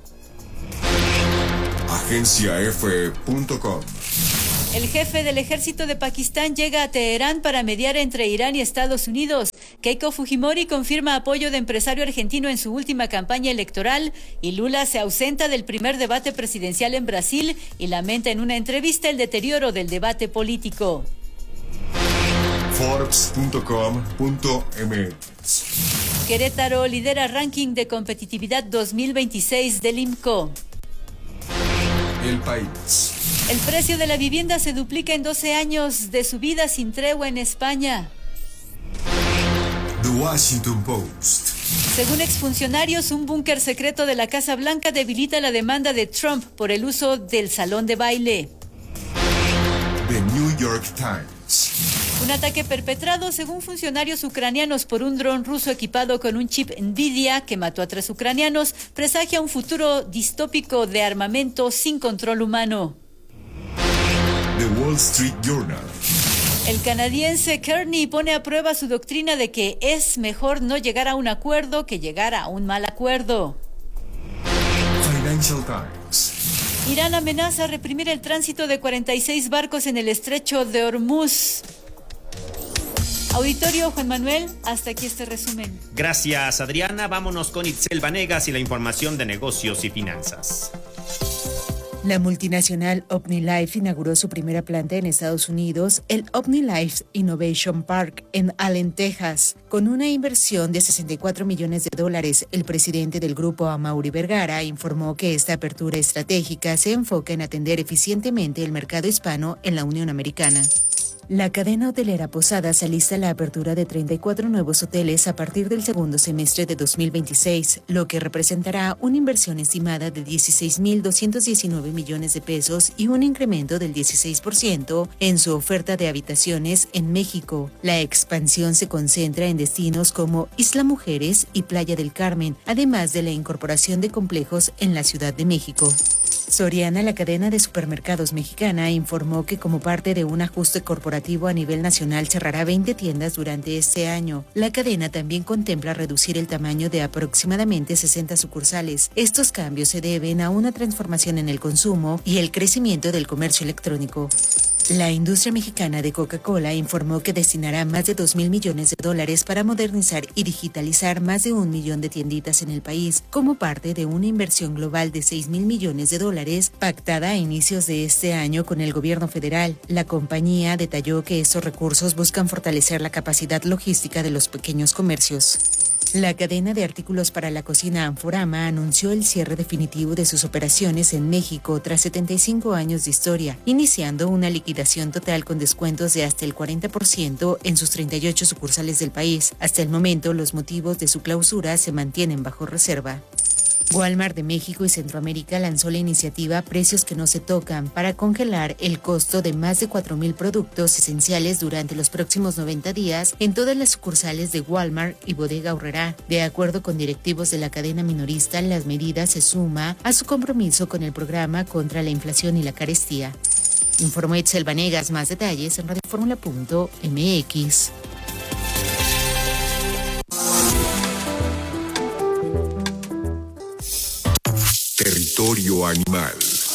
AgenciaF.com. El jefe del ejército de Pakistán llega a Teherán para mediar entre Irán y Estados Unidos. Keiko Fujimori confirma apoyo de empresario argentino en su última campaña electoral y Lula se ausenta del primer debate presidencial en Brasil y lamenta en una entrevista el deterioro del debate político. Forbes.com.mx. Querétaro lidera ranking de competitividad 2026 del IMCO. El País. El precio de la vivienda se duplica en 12 años de subida sin tregua en España. The Washington Post. Según exfuncionarios, un búnker secreto de la Casa Blanca debilita la demanda de Trump por el uso del salón de baile. The New York Times. Un ataque perpetrado, según funcionarios ucranianos, por un dron ruso equipado con un chip Nvidia que mató a 3 ucranianos, presagia un futuro distópico de armamento sin control humano. The Wall Street Journal. El canadiense Kearney pone a prueba su doctrina de que es mejor no llegar a un acuerdo que llegar a un mal acuerdo. Financial Times. Irán amenaza reprimir el tránsito de 46 barcos en el estrecho de Hormuz. Auditorio Juan Manuel, hasta aquí este resumen. Gracias, Adriana. Vámonos con Itzel Vanegas y la información de negocios y finanzas. La multinacional OmniLife inauguró su primera planta en Estados Unidos, el OmniLife Innovation Park en Allen, Texas. Con una inversión de $64 millones. El presidente del grupo, Amaury Vergara, informó que esta apertura estratégica se enfoca en atender eficientemente el mercado hispano en la Unión Americana. La cadena hotelera Posadas alista la apertura de 34 nuevos hoteles a partir del segundo semestre de 2026, lo que representará una inversión estimada de $16,219 millones y un incremento del 16% en su oferta de habitaciones en México. La expansión se concentra en destinos como Isla Mujeres y Playa del Carmen, además de la incorporación de complejos en la Ciudad de México. Soriana, la cadena de supermercados mexicana, informó que como parte de un ajuste corporativo a nivel nacional cerrará 20 tiendas durante este año. La cadena también contempla reducir el tamaño de aproximadamente 60 sucursales. Estos cambios se deben a una transformación en el consumo y el crecimiento del comercio electrónico. La industria mexicana de Coca-Cola informó que destinará más de $2,000 millones para modernizar y digitalizar más de 1 millón de tienditas en el país, como parte de una inversión global de $6,000 millones pactada a inicios de este año con el gobierno federal. La compañía detalló que estos recursos buscan fortalecer la capacidad logística de los pequeños comercios. La cadena de artículos para la cocina Anforama anunció el cierre definitivo de sus operaciones en México tras 75 años de historia, iniciando una liquidación total con descuentos de hasta el 40% en sus 38 sucursales del país. Hasta el momento, los motivos de su clausura se mantienen bajo reserva. Walmart de México y Centroamérica lanzó la iniciativa Precios que no se tocan para congelar el costo de más de 4,000 productos esenciales durante los próximos 90 días en todas las sucursales de Walmart y Bodega Aurrerá. De acuerdo con directivos de la cadena minorista, las medidas se suma a su compromiso con el programa contra la inflación y la carestía. Informó Itzel Vanegas. Más detalles en radioformula.mx. Territorio animal.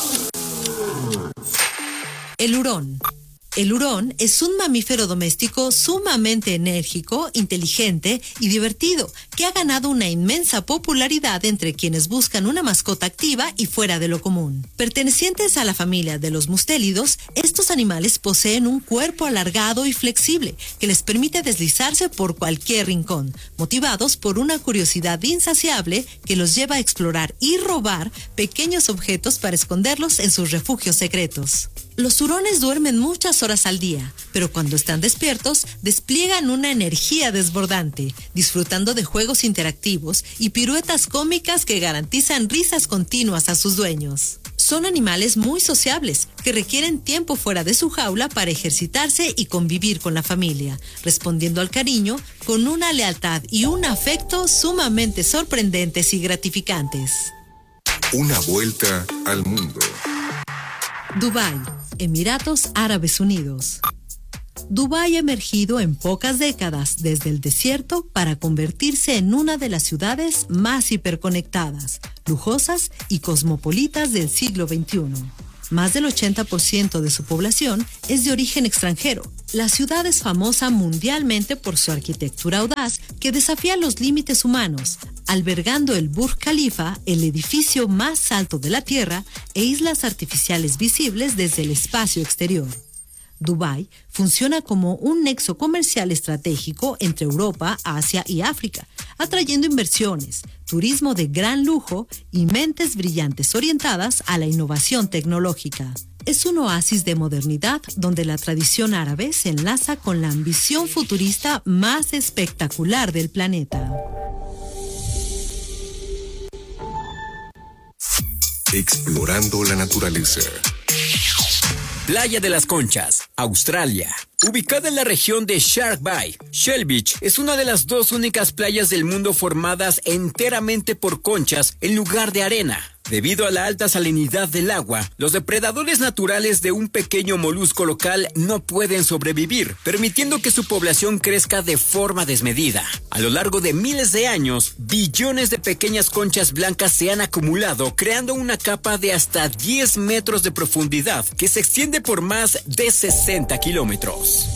El hurón. El hurón es un mamífero doméstico sumamente enérgico, inteligente y divertido, que ha ganado una inmensa popularidad entre quienes buscan una mascota activa y fuera de lo común. Pertenecientes a la familia de los mustélidos, estos animales poseen un cuerpo alargado y flexible que les permite deslizarse por cualquier rincón, motivados por una curiosidad insaciable que los lleva a explorar y robar pequeños objetos para esconderlos en sus refugios secretos. Los hurones duermen muchas horas al día, pero cuando están despiertos, despliegan una energía desbordante, disfrutando de juegos interactivos y piruetas cómicas que garantizan risas continuas a sus dueños. Son animales muy sociables, que requieren tiempo fuera de su jaula para ejercitarse y convivir con la familia, respondiendo al cariño con una lealtad y un afecto sumamente sorprendentes y gratificantes. Una vuelta al mundo. Dubái, Emiratos Árabes Unidos. Dubái ha emergido en pocas décadas desde el desierto para convertirse en una de las ciudades más hiperconectadas, lujosas y cosmopolitas del siglo XXI. Más del 80% de su población es de origen extranjero. La ciudad es famosa mundialmente por su arquitectura audaz que desafía los límites humanos, albergando el Burj Khalifa, el edificio más alto de la Tierra, e islas artificiales visibles desde el espacio exterior. Dubái funciona como un nexo comercial estratégico entre Europa, Asia y África, atrayendo inversiones, turismo de gran lujo y mentes brillantes orientadas a la innovación tecnológica. Es un oasis de modernidad donde la tradición árabe se enlaza con la ambición futurista más espectacular del planeta. Explorando la naturaleza. Playa de las Conchas, Australia. Ubicada en la región de Shark Bay, Shell Beach es una de las dos únicas playas del mundo formadas enteramente por conchas en lugar de arena. Debido a la alta salinidad del agua, los depredadores naturales de un pequeño molusco local no pueden sobrevivir, permitiendo que su población crezca de forma desmedida. A lo largo de miles de años, billones de pequeñas conchas blancas se han acumulado, creando una capa de hasta 10 metros de profundidad que se extiende por más de 60 kilómetros.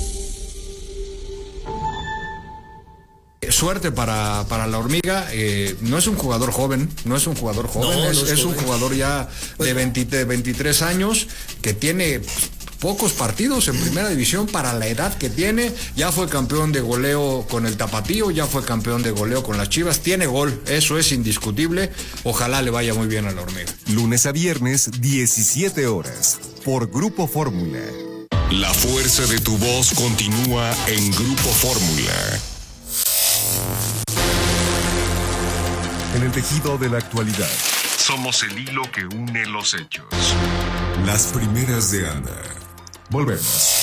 Suerte para la hormiga, no es un jugador joven, es un jugador ya de 23 años que tiene pocos partidos en primera división para la edad que tiene. Ya fue campeón de goleo con el Tapatío, ya fue campeón de goleo con las Chivas, tiene gol, eso es indiscutible. Ojalá le vaya muy bien a la hormiga. Lunes a viernes, 17 horas, por Grupo Fórmula. La fuerza de tu voz continúa en Grupo Fórmula. En el tejido de la actualidad, somos el hilo que une los hechos. Las primeras de Ana. Volvemos.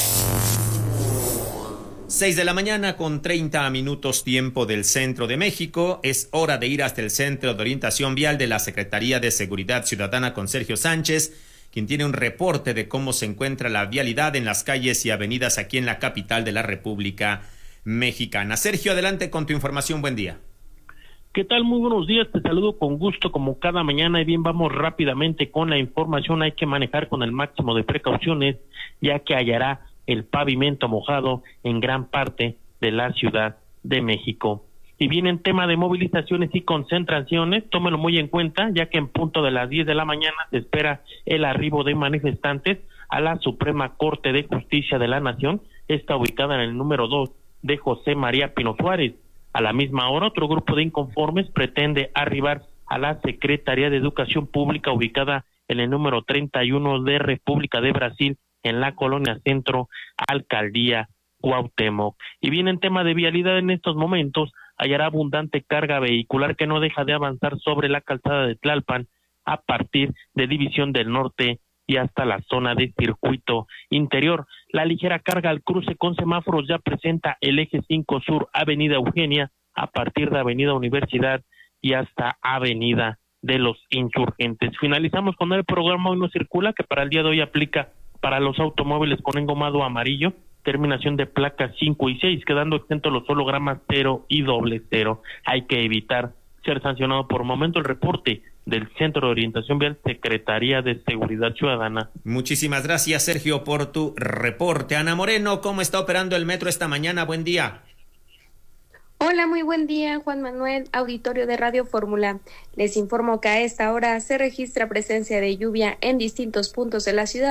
6 de la mañana con 30 minutos tiempo del centro de México. Es hora de ir hasta el Centro de Orientación Vial de la Secretaría de Seguridad Ciudadana con Sergio Sánchez, quien tiene un reporte de cómo se encuentra la vialidad en las calles y avenidas aquí en la capital de la República Mexicana. Sergio, adelante con tu información. Buen día. ¿Qué tal? Muy buenos días, te saludo con gusto como cada mañana y bien, vamos rápidamente con la información. Hay que manejar con el máximo de precauciones, ya que hallará el pavimento mojado en gran parte de la Ciudad de México. Y bien, en tema de movilizaciones y concentraciones, tómelo muy en cuenta, ya que en punto de las 10 de la mañana se espera el arribo de manifestantes a la Suprema Corte de Justicia de la Nación. Está ubicada en el número 2 de José María Pino Suárez. A la misma hora, otro grupo de inconformes pretende arribar a la Secretaría de Educación Pública, ubicada en el número 31 de República de Brasil, en la Colonia Centro, Alcaldía Cuauhtémoc. Y bien, en tema de vialidad, en estos momentos hallará abundante carga vehicular que no deja de avanzar sobre la calzada de Tlalpan a partir de División del Norte y hasta la zona de Circuito Interior. La ligera carga al cruce con semáforos ya presenta el eje 5 Sur, Avenida Eugenia, a partir de Avenida Universidad y hasta Avenida de los Insurgentes. Finalizamos con el programa Hoy No Circula, que para el día de hoy aplica para los automóviles con engomado amarillo, terminación de placas 5 y 6, quedando exentos los hologramas 0 y 00. Hay que evitar ser sancionado por momento. El reporte del Centro de Orientación Vial, Secretaría de Seguridad Ciudadana. Muchísimas gracias, Sergio, por tu reporte. Ana Moreno, ¿cómo está operando el metro esta mañana? Buen día. Hola, muy buen día, Juan Manuel, auditorio de Radio Fórmula. Les informo que a esta hora se registra presencia de lluvia en distintos puntos de la ciudad,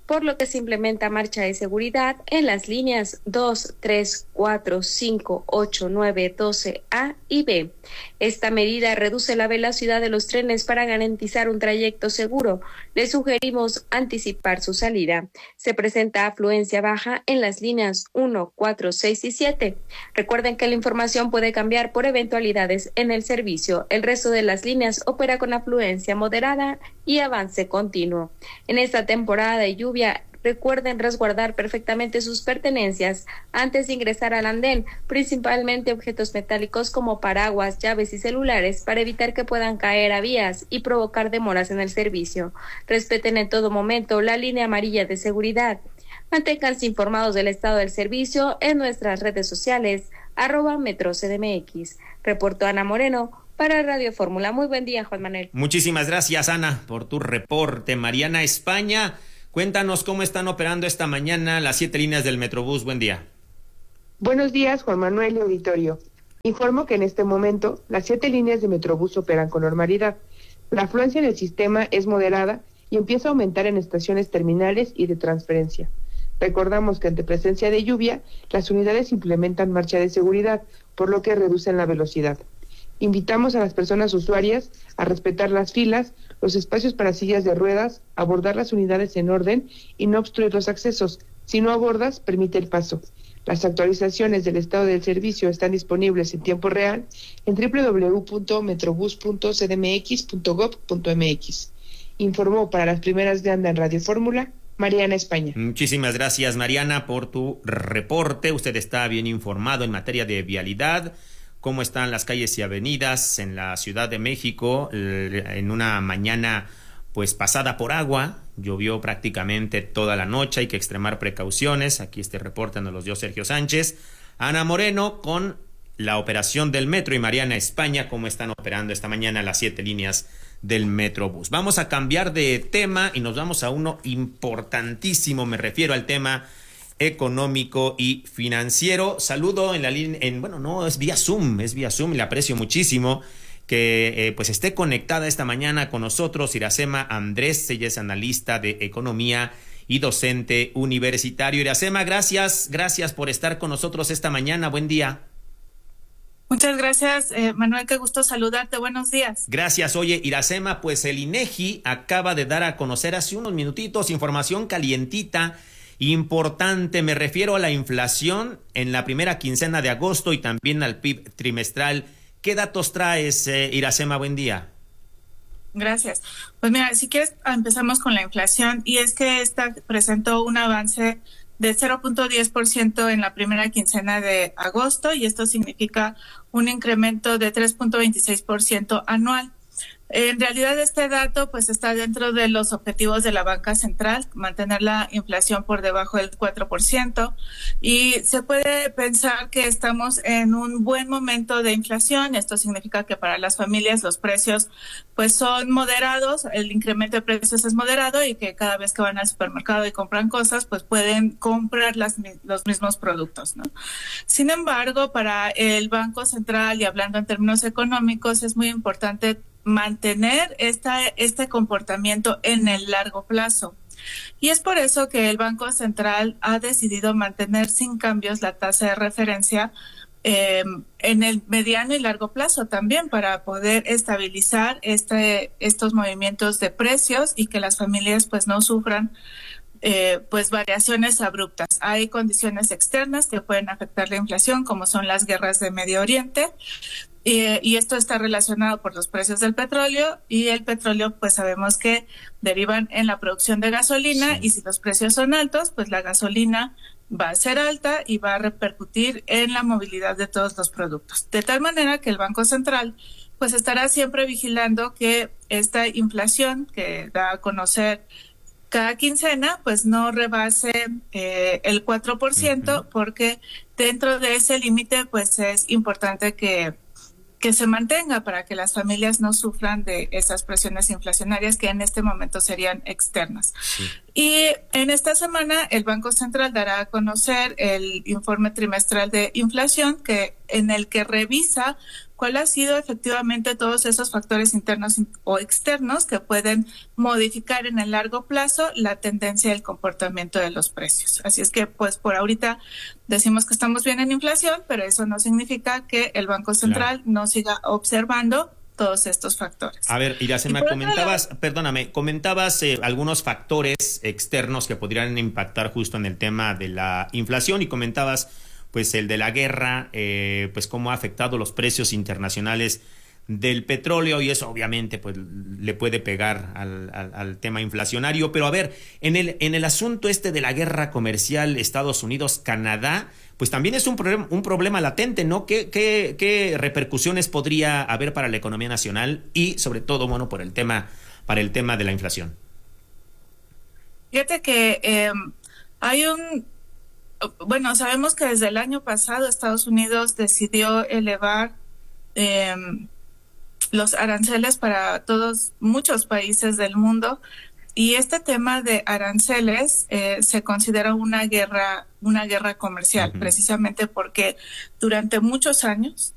por lo que se implementa marcha de seguridad en las líneas 2, 3, 4, 5, 8, 9, 12A y B. Esta medida reduce la velocidad de los trenes para garantizar un trayecto seguro. Les sugerimos anticipar su salida. Se presenta afluencia baja en las líneas 1, 4, 6 y 7. Recuerden que la información puede cambiar por eventualidades en el servicio. El resto de las líneas opera con afluencia moderada y avance continuo. En esta temporada de lluvia, recuerden resguardar perfectamente sus pertenencias antes de ingresar al andén, principalmente objetos metálicos como paraguas, llaves y celulares, para evitar que puedan caer a vías y provocar demoras en el servicio. Respeten en todo momento la línea amarilla de seguridad. Manténganse informados del estado del servicio en nuestras redes sociales, @MetroCDMX. Reportó Ana Moreno para Radio Fórmula. Muy buen día, Juan Manuel. Muchísimas gracias, Ana, por tu reporte. Mariana España, cuéntanos cómo están operando esta mañana las 7 líneas del Metrobús. Buen día. Buenos días, Juan Manuel y auditorio. Informo que en este momento las 7 líneas de Metrobús operan con normalidad. La afluencia en el sistema es moderada y empieza a aumentar en estaciones terminales y de transferencia. Recordamos que ante presencia de lluvia, las unidades implementan marcha de seguridad, por lo que reducen la velocidad. Invitamos a las personas usuarias a respetar las filas, los espacios para sillas de ruedas, abordar las unidades en orden y no obstruir los accesos. Si no abordas, permite el paso. Las actualizaciones del estado del servicio están disponibles en tiempo real en www.metrobus.cdmx.gov.mx. Informó para las primeras de anda en Radio Fórmula, Mariana España. Muchísimas gracias, Mariana, por tu reporte. Usted está bien informado en materia de vialidad. Cómo están las calles y avenidas en la Ciudad de México en una mañana pues pasada por agua. Llovió prácticamente toda la noche, hay que extremar precauciones. Aquí este reporte nos los dio Sergio Sánchez. Ana Moreno con la operación del metro y Mariana España, cómo están operando esta mañana las 7 líneas del Metrobús. Vamos a cambiar de tema y nos vamos a uno importantísimo, me refiero al tema económico y financiero. Saludo en la línea, es vía Zoom y le aprecio muchísimo que pues esté conectada esta mañana con nosotros Iracema Andrés. Ella es analista de economía y docente universitario. Iracema, gracias por estar con nosotros esta mañana. Buen día. Muchas gracias, Manuel, qué gusto saludarte, buenos días. Gracias. Oye, Iracema, pues el INEGI acaba de dar a conocer hace unos minutitos información calientita, importante. Me refiero a la inflación en la primera quincena de agosto y también al PIB trimestral. ¿Qué datos traes, Iracema? Buen día. Gracias. Pues mira, si quieres empezamos con la inflación, y es que esta presentó un avance de 0.10% en la primera quincena de agosto, y esto significa un incremento de 3.26% anual. En realidad este dato pues está dentro de los objetivos de la banca central, mantener la inflación por debajo del 4%, y se puede pensar que estamos en un buen momento de inflación. Esto significa que para las familias los precios pues son moderados, el incremento de precios es moderado, y que cada vez que van al supermercado y compran cosas pues pueden comprar los mismos productos, ¿no? Sin embargo, para el Banco Central, y hablando en términos económicos, es muy importante mantener este comportamiento en el largo plazo. Y es por eso que el Banco Central ha decidido mantener sin cambios la tasa de referencia en el mediano y largo plazo también, para poder estabilizar estos movimientos de precios y que las familias pues no sufran pues variaciones abruptas. Hay condiciones externas que pueden afectar la inflación, como son las guerras de Medio Oriente, y esto está relacionado por los precios del petróleo, y el petróleo pues sabemos que derivan en la producción de gasolina, y si los precios son altos, pues la gasolina va a ser alta y va a repercutir en la movilidad de todos los productos. De tal manera que el Banco Central pues estará siempre vigilando que esta inflación que da a conocer cada quincena pues no rebase el 4%, porque dentro de ese límite pues es importante que se mantenga, para que las familias no sufran de esas presiones inflacionarias que en este momento serían externas. Sí. Y en esta semana el Banco Central dará a conocer el informe trimestral de inflación en el que revisa cuál ha sido efectivamente todos esos factores internos o externos que pueden modificar en el largo plazo la tendencia del comportamiento de los precios. Así es que, pues, por ahorita decimos que estamos bien en inflación, pero eso no significa que el Banco Central no siga observando todos estos factores. A ver, Iracema, comentabas algunos factores externos que podrían impactar justo en el tema de la inflación y comentabas pues el de la guerra, pues cómo ha afectado los precios internacionales del petróleo y eso obviamente pues le puede pegar al tema inflacionario. Pero a ver, en el asunto de la guerra comercial Estados Unidos-Canadá, pues también es un problema latente, ¿no? ¿Qué repercusiones podría haber para la economía nacional y sobre todo, bueno, para el tema de la inflación? Fíjate que sabemos que desde el año pasado Estados Unidos decidió elevar los aranceles para muchos países del mundo, y este tema de aranceles se considera una guerra comercial, precisamente porque durante muchos años